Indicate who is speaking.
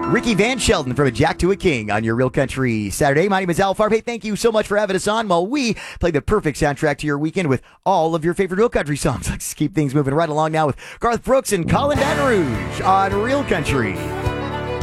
Speaker 1: Ricky Van Sheldon from A Jack to a King on your Real Country Saturday. My name is Al Farb. Hey, thank you so much for having us on while we play the perfect soundtrack to your weekend with all of your favorite Real Country songs. Let's keep things moving right along now with Garth Brooks and Colin Baton Rouge on Real Country.